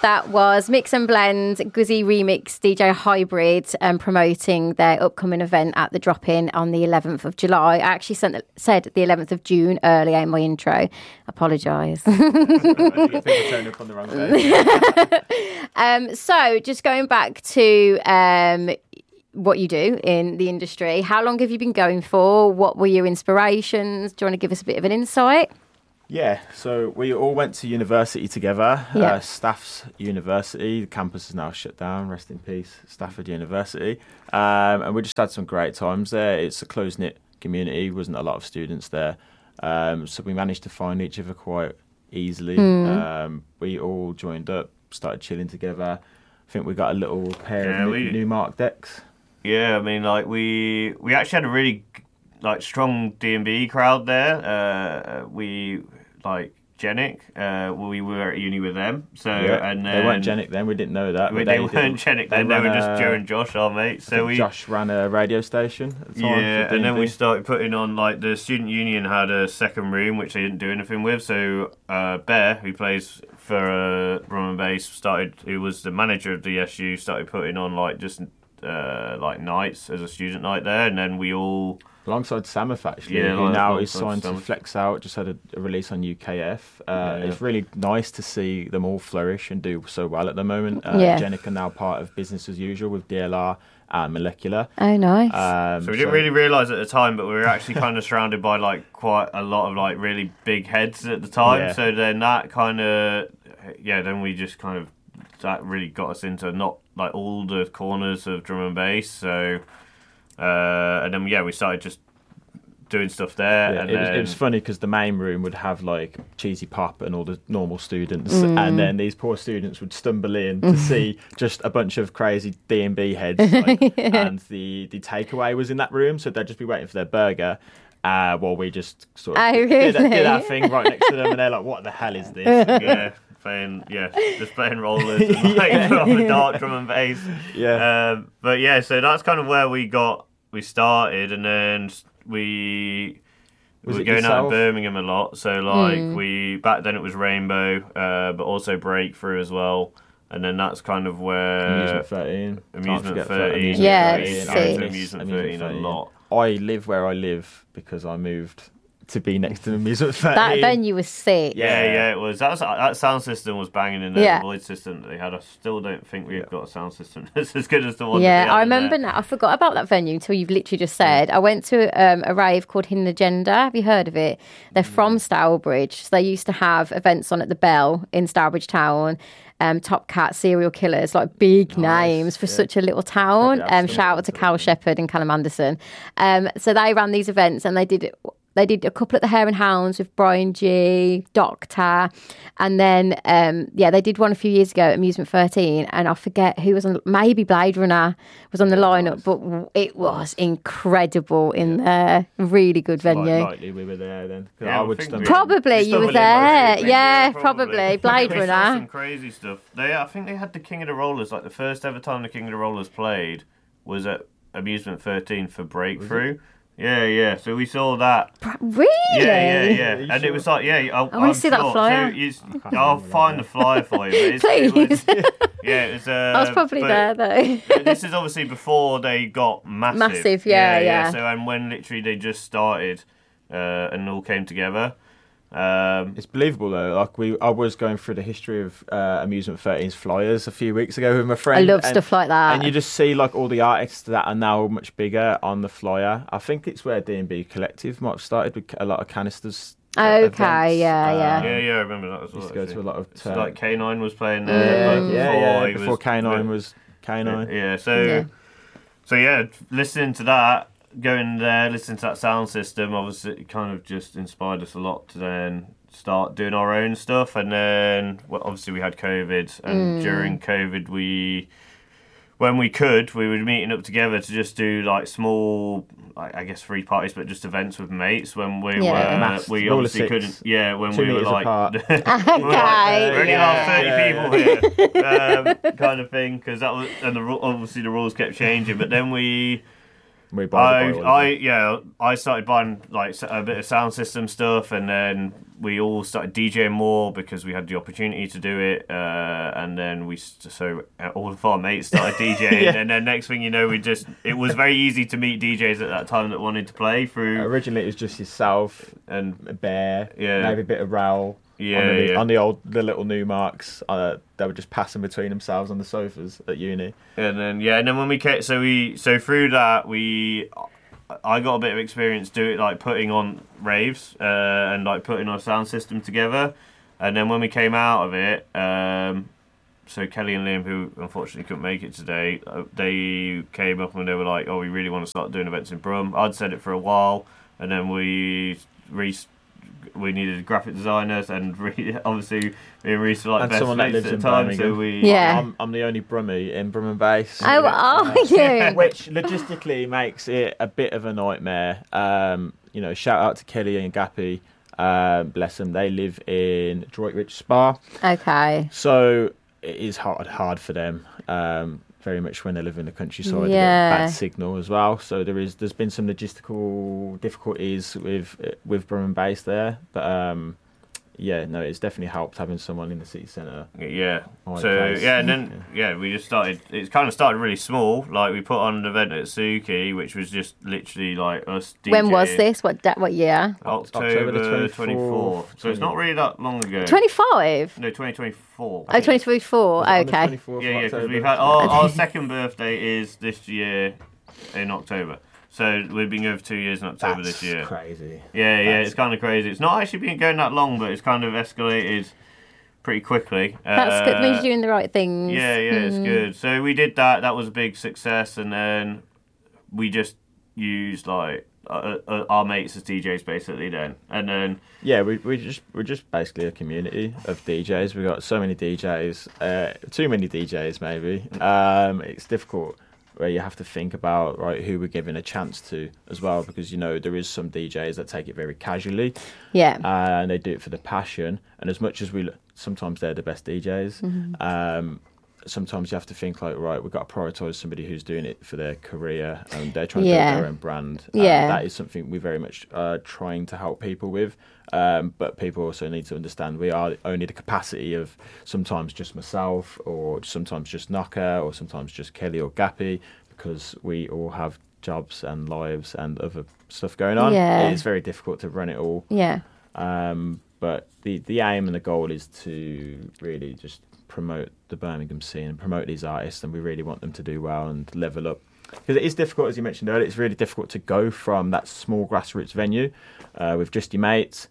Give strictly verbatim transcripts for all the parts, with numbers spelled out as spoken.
That was Mix and Blend, Guzzy Remix, D J Hybrid, um, promoting their upcoming event at the Drop-In on the eleventh of July. I actually sent, said the eleventh of June earlier in my intro. Apologise. um, so, just going back to um, what you do in the industry, how long have you been going for? What were your inspirations? Do you want to give us a bit of an insight? Yeah, so we all went to university together, yeah. uh, Staff's University. The campus is now shut down, rest in peace, Stafford University. Um, and we just had some great times there. It's a close-knit community, wasn't a lot of students there. Um, so we managed to find each other quite easily. Mm. Um, we all joined up, started chilling together. I think we got a little pair yeah, of we, new Mark decks. Yeah, I mean, like, we we actually had a really, like, strong D and B crowd there. Uh, we... like Genic, uh, well, we were at uni with them, so yeah, and then, they weren't Genic then. We didn't know that. We, they, they weren't Genic then. They, they were just Joe and Josh, our mates. So we Josh ran a radio station at the time. Yeah, and then we started putting on, like, the student union had a second room which they didn't do anything with. So uh, Bear, who plays for uh, drum and bass, started. Who was the manager of the S U, started putting on like just uh, like nights as a student night there, and then we all. Alongside Samif, actually, yeah, who now is signed to Flex Out, just had a, a release on U K F. Uh, yeah, yeah. It's really nice to see them all flourish and do so well at the moment. Uh, yeah. Jenica now part of Business as Usual with D L R and Molecular. Oh, nice. Um, so we didn't so, really realise at the time, but we were actually kind of surrounded by like quite a lot of like really big heads at the time. Yeah. So then that kind of, yeah, then we just kind of, that really got us into not like all the corners of drum and bass. So... Uh, and then yeah, we started just doing stuff there. Yeah, and it, then... was, it was funny because the main room would have like Cheesy Pop and all the normal students, mm. and then these poor students would stumble in to see just a bunch of crazy D and B heads, like, yeah. and the the takeaway was in that room, so they'd just be waiting for their burger. Uh, while we just sort of oh, really? did, did our thing right next to them, and they're like, "What the hell is this?" yeah. Playing, yeah, just playing rollers and like yeah. on the dark drum and bass. Yeah. Um, but yeah, so that's kind of where we got, we started, and then we was we were going yourself? out of Birmingham a lot. So like mm. we back then it was Rainbow, uh, but also Breakthrough as well. And then that's kind of where Amusement thirteen, Amusement thirteen, yeah, Amusement, Amusement thirteen a lot. I live where I live because I moved to be next to Amusement thirteen. That venue was sick. Yeah, yeah, it was. That, was, that sound system was banging in there. Yeah. The Void system that they had. I still don't think we've yeah. got a sound system that's as good as the one yeah, that they had I remember now. I forgot about that venue until you've literally just said. I went to um, a rave called Hidden Agenda. Have you heard of it? They're from Stourbridge. So they used to have events on at the Bell in Stourbridge Town. Um, Top Cat, Serial Killers, like big nice. names for yeah. such a little town. Um, shout out to Cal Shepherd and Callum Anderson. Um, so they ran these events and they did They did a couple at the Hare and Hounds with Brian G, Doctor, and then um, yeah, they did one a few years ago at Amusement thirteen, and I forget who was on. Maybe Blade Runner was on the lineup, but it was incredible in there. Really good venue. Like, likely we were there then. Yeah, I would we, probably you were there. Yeah, yeah, probably, probably. Blade we Runner. Saw some crazy stuff. They, I think they had the King of the Rollers. Like the first ever time the King of the Rollers played was at Amusement thirteen for Breakthrough. Yeah, yeah. So we saw that. Really? Yeah, yeah, yeah. And sure? It was like, yeah. I, I want I'm to see sure. that flyer. So you, I'll find the flyer for you. But it's, Please. It was, yeah, it was. Uh, I was probably there though. This is obviously before they got massive. Massive, yeah, yeah. yeah. So and when literally they just started, uh, and all came together. Um, it's believable though. Like we, I was going through the history of uh, Amusement thirteen's flyers a few weeks ago with my friend. I love and, stuff like that. And you just see like all the artists that are now much bigger on the flyer. I think it's where D and B Collective might have started with a lot of canisters. Okay, events. yeah, yeah. Uh, yeah, yeah, I remember that as well. Used to go actually. to a lot of. So, Uh, like K nine was playing there. Mm. Like, yeah, before yeah. he Before was, K nine was K nine. Yeah, so Yeah. so yeah, listening to that, going there, listening to that sound system, obviously, it kind of just inspired us a lot to then start doing our own stuff. And then, well, obviously, we had COVID, and Mm. during COVID, we, when we could, we were meeting up together to just do like small, like, I guess, free parties, but just events with mates. When we Yeah. were, Maths, we rule of obviously six. couldn't. Yeah, when Two we were metres like, apart. we were like, Okay. we only Yeah, have thirty yeah, people here, um, kind of thing. Because that was, and the ru- obviously the rules kept changing. But then we. We buy I, the I, yeah, I started buying like a bit of sound system stuff, and then we all started DJing more because we had the opportunity to do it. Uh, and then we, so all of our mates started DJing, yeah. and then next thing you know, we just it was very easy to meet D Js at that time that wanted to play through. Originally, it was just yourself and Bear, yeah, maybe a bit of Raoul. Yeah, on the, yeah. on the old, the little Newmarks, uh, they were just passing between themselves on the sofas at uni. And then yeah, and then when we came, so we, so through that we, I got a bit of experience doing like putting on raves uh, and like putting our sound system together. And then when we came out of it, um, so Kelly and Liam, who unfortunately couldn't make it today, uh, they came up and they were like, "Oh, we really want to start doing events in Brum." I'd said it for a while, and then we re. We needed graphic designers, and re- obviously me and Reese were like and best someone that mates lives at in the time. Birmingham. So we, yeah, I'm, I'm the only Brummie in Brum and Base. Oh, are you? Which logistically makes it a bit of a nightmare. Um, you know, shout out to Kelly and Gappy. Um, bless them. They live in Droitwich Spa. Okay. So it is hard, hard for them. Um, very much when they live in the countryside, yeah. they get bad signal as well. So there is, there's been some logistical difficulties with with Brum and Base there, but um, yeah, no, it's definitely helped having someone in the city centre. Yeah. So place. yeah, and then yeah. yeah, we just started. It kind of started really small. Like we put on an event at Suki, which was just literally like us DJing. When was this? What that? What year? October twenty-fourth. So it's not really that long ago. twenty-five. No, twenty twenty-four. Oh, twenty twenty-four. Okay. Yeah, yeah, because we've had our, our second birthday is this year in October. So we've been going for two years in October That's this year. Crazy. Yeah, yeah, That's it's kind of crazy. It's not actually been going that long, but it's kind of escalated pretty quickly. That's uh, good. It means you're doing the right things. Yeah, yeah, mm. It's good. So we did that. That was a big success, and then we just used like uh, uh, our mates as D Js basically. Then and then yeah, we we just we're just basically a community of D Js. We've got so many D Js, uh, too many D Js maybe. Um, it's difficult. Where you have to think about right who we're giving a chance to as well, because you know there is some D Js that take it very casually, yeah, uh, and they do it for the passion. And as much as we sometimes they're the best D Js, mm-hmm. um, sometimes you have to think like right, we've got to prioritise somebody who's doing it for their career and they're trying yeah. to build their own brand. Um, yeah, that is something we very much are trying to help people with. Um, but people also need to understand we are only the capacity of sometimes just myself, or sometimes just Knocker, or sometimes just Kelly or Gappy, because we all have jobs and lives and other stuff going on. Yeah. It's very difficult to run it all. Yeah. Um, but the, the aim and the goal is to really just promote the Birmingham scene and promote these artists, and we really want them to do well and level up. Because it is difficult, as you mentioned earlier, it's really difficult to go from that small grassroots venue uh, with just your mates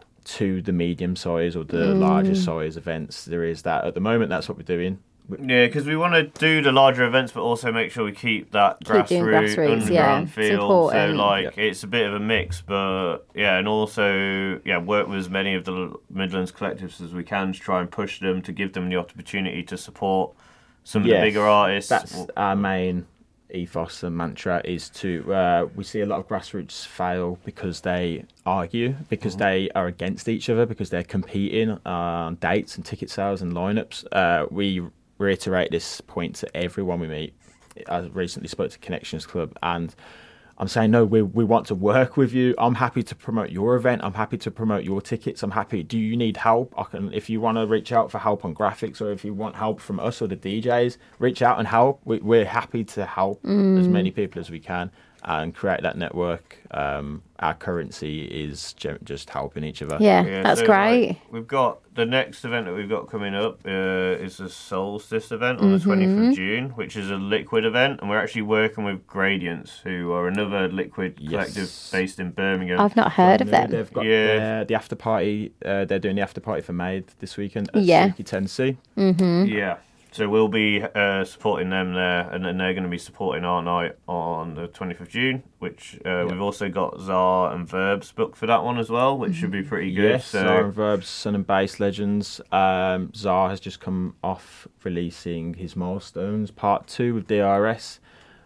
to the medium size or the mm. larger size events. There is that. At the moment, that's what we're doing. Yeah, because we want to do the larger events, but also make sure we keep that keep grassroots, grassroots, underground yeah. feel. So, like, yep. it's a bit of a mix, but yeah, and also, yeah, work with as many of the Midlands collectives as we can to try and push them, to give them the opportunity to support some of yes, the bigger artists. That's our main ethos and mantra, is to uh, we see a lot of grassroots fail because they argue, because mm-hmm. they are against each other, because they're competing on dates and ticket sales and lineups. Uh, we reiterate this point to everyone we meet. I recently spoke to Connections Club, and I'm saying, no, we we want to work with you. I'm happy to promote your event. I'm happy to promote your tickets. I'm happy. Do you need help? I can. If you want to reach out for help on graphics, or if you want help from us or the D Js, reach out and help. We, we're happy to help mm. as many people as we can and create that network. Um, our currency is just helping each other. Yeah, yeah that's so great. Like, we've got the next event that we've got coming up uh, is the Solstice event on mm-hmm. the twentieth of June, which is a liquid event, and we're actually working with Gradients, who are another liquid collective yes. based in Birmingham. I've not heard of them. They've got yeah. their, the after party. Uh, they're doing the after party for Made this weekend at yeah. Suki Tennessee. Mm-hmm. Yeah. So we'll be uh, supporting them there, and then they're going to be supporting our night on the twentieth of June, which uh, yep. we've also got Zar and Verbs booked for that one as well, which should be pretty good. Yes, so. Zar and Verbs, Sun and Bass legends. Um, Zar has just come off releasing his Milestones Part two with D R S,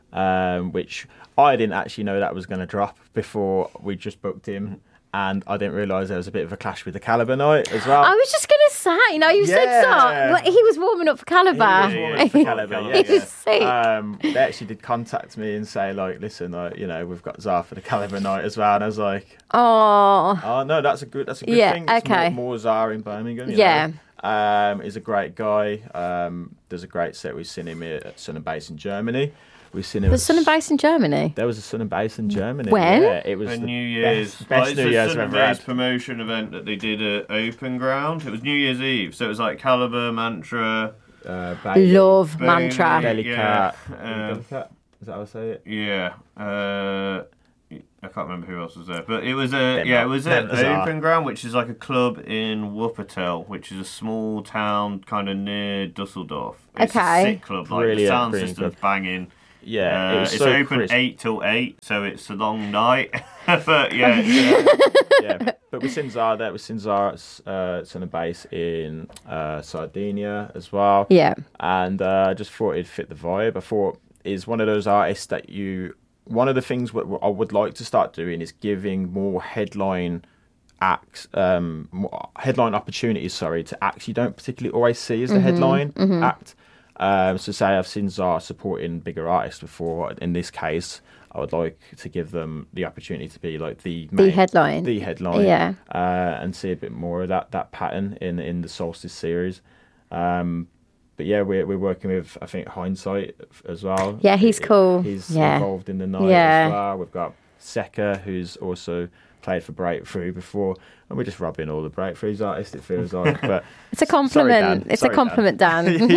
um, which I didn't actually know that was going to drop before we just booked him. And I didn't realise there was a bit of a clash with the Caliber night as well. I was just going to sad. You know, you said Yeah. so. Like, he was warming up for Caliber. He was warming yeah, up for yeah. Caliber, yeah, It yeah. was sick. Um, they actually did contact me and say, like, listen, like, you know, we've got Zara for the Caliber night as well. And I was like, Oh, oh, no, that's a good that's a good Yeah, thing. It's okay. More, more Zara in Birmingham, you Yeah. know. Um, he's a great guy. Um, there's a great set. We've seen him here at Sun and Base in Germany. We've seen him there's at Sun and Base in Germany. There was a Sun and Base in Germany. When? Yeah, it was For the New Year's, best, well, best it's New a Year's Sun I've and ever Base had. promotion event that they did at Open Ground. It was New Year's Eve, so it was like Caliber, Mantra, Uh, Bailey, Love Bailey, Mantra. Belly Yeah, Cat. um, Belly Cat? Is that how I say it? Yeah, uh, I can't remember who else was there, but it was a Them yeah, are- it was at them are. Open Ground, which is like a club in Wuppertal, which is a small town kind of near Dusseldorf. It's Okay. a sick club, like the Brilliant, sound brilliant system's club. banging. Yeah, Uh, it was it's so open crisp. eight till eight, so it's a long night. But yeah, it's, uh, Yeah, but we've seen Zara there. We've seen Zara at uh, Sun and Base in uh, Sardinia as well. Yeah. And uh, I just thought it'd fit the vibe. I thought is one of those artists that you. One of the things what I would like to start doing is giving more headline acts, um, more headline opportunities. Sorry, to acts you don't particularly always see as the headline act. Um, so say I've seen Zara supporting bigger artists before. In this case, I would like to give them the opportunity to be like the The main, headline. the headline, Yeah. uh, and see a bit more of that that pattern in in the Solstice series. Um, but yeah, we're we're working with I think Hindsight as well. Yeah, he's He- cool. He's Yeah. involved in the night Yeah. as well. We've got Seka, who's also played for Breakthrough before, and we're just robbing all the Breakthroughs artists. It feels like, but It's a Sorry, compliment. Dan. it's Sorry, a compliment, Dan.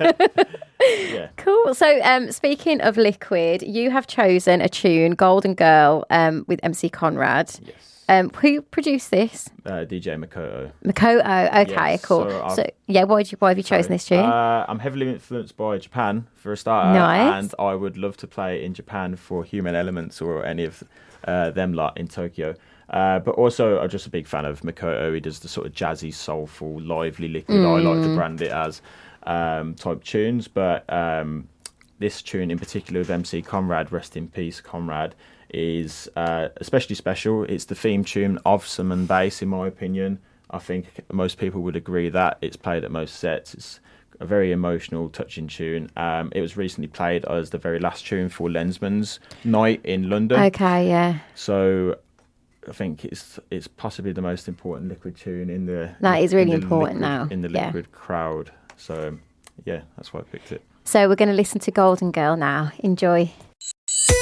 yeah. Cool. So, um, speaking of Liquid, you have chosen a tune, Golden Girl, um, with M C Conrad. Yes. Um, who produced this? Uh, D J Makoto. Makoto. Okay, Yes, cool. so So, I've- yeah, why, did you, why have you chosen this tune? Uh, I'm heavily influenced by Japan for a starter, Nice. and I would love to play in Japan for Human Elements or any of uh, them lot in Tokyo. Uh, but also, I'm just a big fan of Makoto. He does the sort of jazzy, soulful, lively Liquid. I like Mm. to brand it as um, type tunes, but um, this tune in particular with M C Conrad, rest in peace, Conrad, is uh, especially special. It's the theme tune of Sun and Base, in my opinion. I think most people would agree that it's played at most sets. It's a very emotional, touching tune. Um, it was recently played as the very last tune for Lensman's night in London. Okay, yeah. So I think it's it's possibly the most important Liquid tune in the That is in really the important Liquid- now. in the Yeah. Liquid crowd. So yeah, that's why I picked it. So, we're going to listen to Golden Girl now. Enjoy.